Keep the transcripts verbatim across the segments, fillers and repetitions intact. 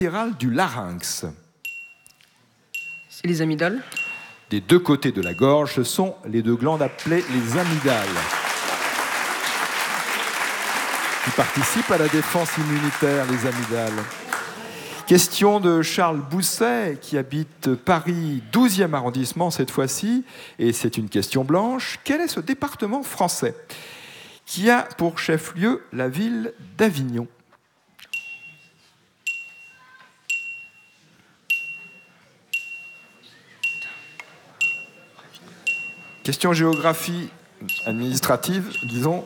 latérale du larynx. C'est les amygdales. Des deux côtés de la gorge, ce sont les deux glandes appelées les amygdales, qui participent à la défense immunitaire, les amygdales. Question de Charles Bousset, qui habite Paris, douzième arrondissement cette fois-ci, et c'est une question blanche. Quel est ce département français qui a pour chef-lieu la ville d'Avignon? Question géographie administrative, disons.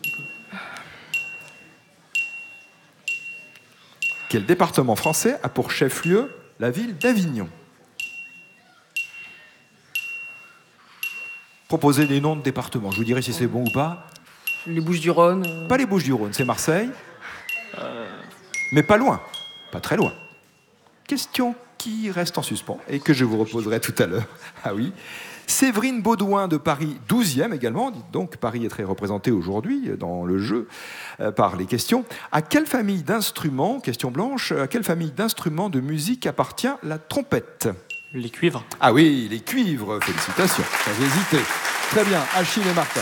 Quel département français a pour chef-lieu la ville d'Avignon? Proposez des noms de départements. Je vous dirai si c'est bon ou pas. Les Bouches-du-Rhône. Euh... Pas les Bouches-du-Rhône, c'est Marseille. Euh... Mais pas loin, pas très loin. Question qui reste en suspens et que je vous reposerai tout à l'heure. Ah oui. Séverine Baudouin de Paris, douzième également, dites donc, Paris est très représenté aujourd'hui dans le jeu euh, par les questions. À quelle famille d'instruments, question blanche, à quelle famille d'instruments de musique appartient la trompette? Les cuivres. Ah oui, les cuivres, félicitations, sans hésiter. Très bien, Achille et Martin.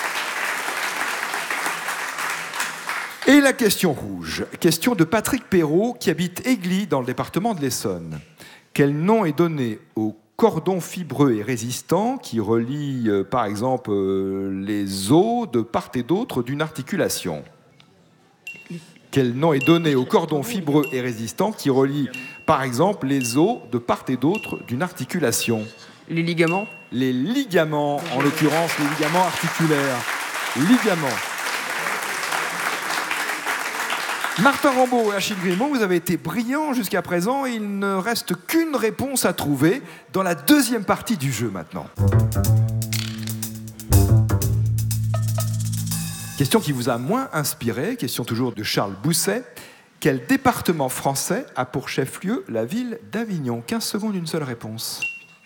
Et la question rouge, question de Patrick Perrault qui habite Aigli dans le département de l'Essonne. Quel nom est donné au cordon fibreux et résistant qui relie, euh, par exemple, euh, les os de part et d'autre d'une articulation? Quel nom est donné au cordon fibreux et résistant qui relie, par exemple, les os de part et d'autre d'une articulation? Les ligaments. Les ligaments, en l'occurrence les ligaments articulaires. Ligaments. Martin Rambaud et Achille Grimaud, vous avez été brillants jusqu'à présent. Il ne reste qu'une réponse à trouver dans la deuxième partie du jeu maintenant. Question qui vous a moins inspiré, question toujours de Charles Bousset. Quel département français a pour chef-lieu la ville d'Avignon? quinze secondes, une seule réponse.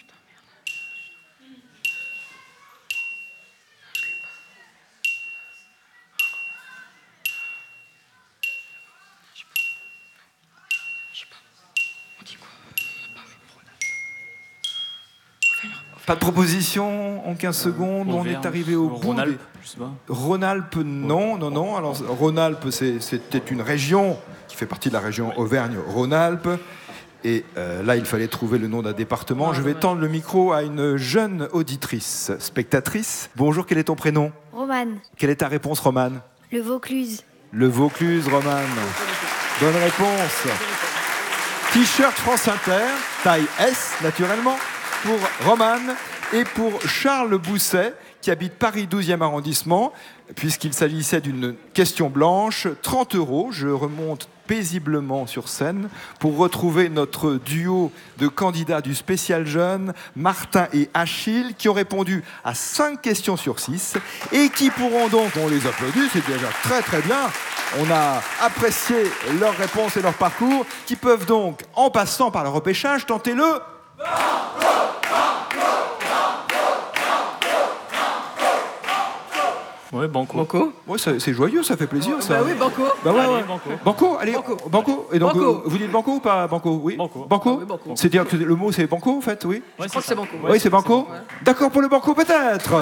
Pas de proposition en quinze secondes, Auvergne, on est arrivé au bout. Rhône-Alpes, des... je sais pas. Rhône-Alpes, non, non, non. Alors, Rhône-Alpes, c'est, c'était une région qui fait partie de la région Auvergne-Rhône-Alpes. Et euh, là, il fallait trouver le nom d'un département. Je vais tendre le micro à une jeune auditrice, spectatrice. Bonjour, quel est ton prénom? Romane. Quelle est ta réponse, Romane? Le Vaucluse. Le Vaucluse, Romane. Bonne réponse. T-shirt France Inter, taille S, naturellement, pour Romane et pour Charles Bousset, qui habite Paris douzième arrondissement, puisqu'il s'agissait d'une question blanche. trente euros, je remonte paisiblement sur scène pour retrouver notre duo de candidats du spécial jeune, Martin et Achille, qui ont répondu à cinq questions sur six et qui pourront donc, on les applaudit, c'est déjà très très bien, on a apprécié leurs réponses et leur parcours, qui peuvent donc, en passant par le repêchage, tenter le... Ouais, banco. Banco. Ouais, ça- c'est joyeux, ça fait plaisir, ça. Bah oui, banco. Bah ouais, Allez, ouais. banco. Banco, allez, Banco. banco. Et donc, Banco. euh, vous dites banco ou pas banco? Oui. Banco. Banco. Ah oui, banco. C'est-à-dire que le mot c'est banco en fait, oui. Je crois que c'est banco. Oui, c'est banco. Ouais. D'accord pour le banco peut-être.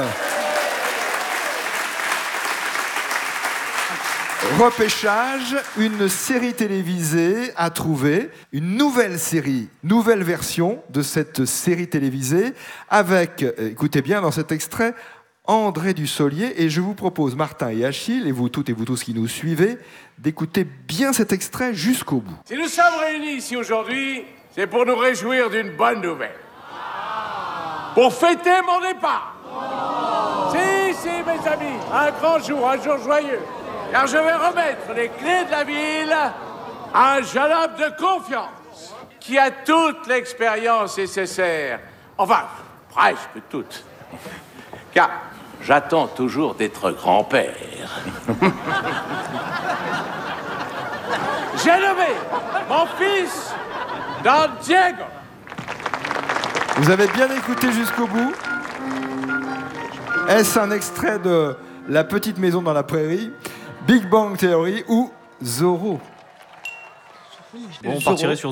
Repêchage, une série télévisée à trouver, une nouvelle série, nouvelle version de cette série télévisée avec, euh, écoutez bien dans cet extrait, André Dussolier, et je vous propose, Martin et Achille, et vous toutes et vous tous qui nous suivez, d'écouter bien cet extrait jusqu'au bout. Si nous sommes réunis ici aujourd'hui, c'est pour nous réjouir d'une bonne nouvelle. Pour fêter mon départ. Si, si, mes amis, un grand jour, un jour joyeux. Car je vais remettre les clés de la ville à un jeune homme de confiance qui a toute l'expérience nécessaire. Enfin, presque toute. Car j'attends toujours d'être grand-père. J'ai nommé mon fils Don Diego. Vous avez bien écouté jusqu'au bout? Est-ce un extrait de La petite maison dans la prairie, Big Bang Theory ou Zorro? Bon, on partirait sur